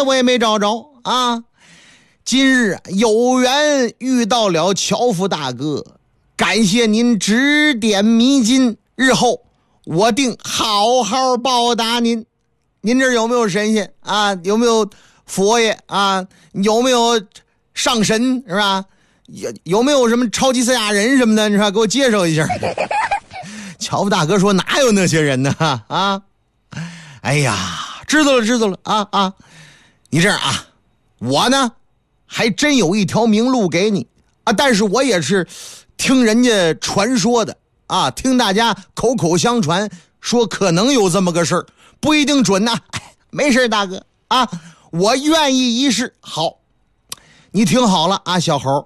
的我也没找着啊。今日有缘遇到了樵夫大哥，感谢您指点迷津，日后我定好好报答您。您这有没有神仙啊？有没有佛爷啊？有没有上神是吧？有没有什么超级赛亚人什么的？你说给我介绍一下。樵夫大哥说哪有那些人呢？啊，哎呀，知道了啊！你这样啊，我呢还真有一条明路给你啊，但是我也是听人家传说的啊，听大家口口相传说可能有这么个事儿，不一定准呐。没事大哥啊，我愿意一试。好，你听好了啊，小猴，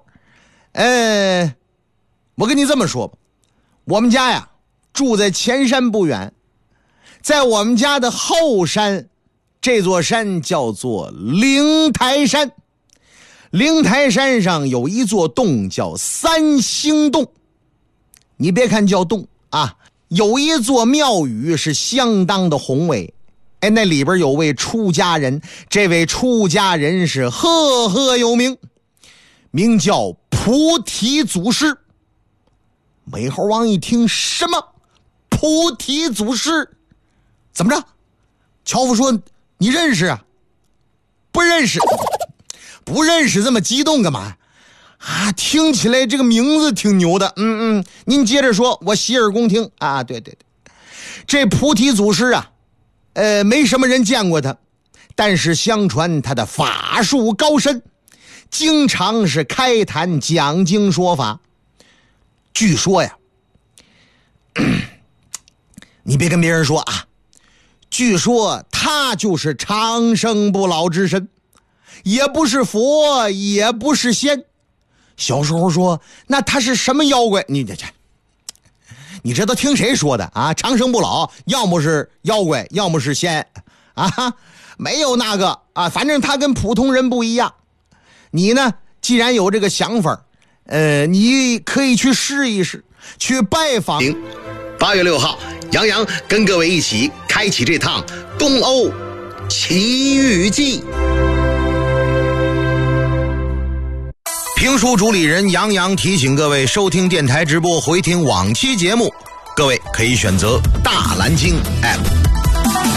我跟你这么说吧，我们家呀住在前山不远，在我们家的后山，这座山叫做灵台山。灵台山上有一座洞叫三星洞，你别看叫洞啊，有一座庙宇是相当的宏伟。那里边有位出家人，这位出家人是赫赫有名，名叫菩提祖师。美猴王一听，什么菩提祖师？怎么着？樵夫说你认识啊？不认识。不认识这么激动干嘛啊？听起来这个名字挺牛的。您接着说，我洗耳恭听啊。对，这菩提祖师啊，没什么人见过他，但是相传他的法术高深，经常是开坛讲经说法。据说呀，你别跟别人说啊，据说他就是长生不老之身，也不是佛，也不是仙。小时候说那他是什么妖怪？你这都听谁说的啊？长生不老要么是妖怪，要么是仙啊，没有那个啊，反正他跟普通人不一样。你呢既然有这个想法，你可以去试一试，去拜访。 8月6号，杨洋跟各位一起开启这趟东欧奇遇记。 评书主理人杨洋提醒各位，收听电台直播回听往期节目，各位可以选择大蓝鲸 App。